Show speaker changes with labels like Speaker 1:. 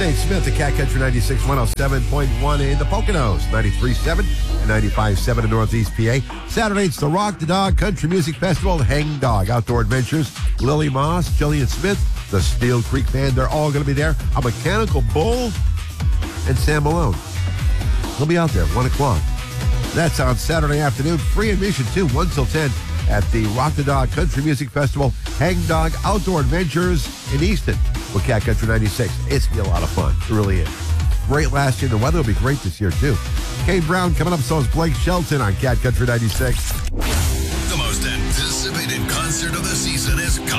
Speaker 1: Dave Smith at Cat Country 96, 107.1 in the Poconos, 93.7 and 95.7 in Northeast PA. Saturday, it's the Rock the Dog Country Music Festival, Hang Dog Outdoor Adventures. Lily Moss, Jillian Smith, the Steel Creek Band, they're all going to be there. A Mechanical Bull and Sam Malone. He'll be out there, 1 o'clock. That's on Saturday afternoon. Free admission, too, 1 till 10 at the Rock the Dog Country Music Festival, Hang Dog Outdoor Adventures in Easton with Cat Country 96. It's going to be a lot of fun. It really is. Great last year. The weather will be great this year, too. Kane Brown coming up, so is Blake Shelton on Cat Country 96.
Speaker 2: The most anticipated concert of the season is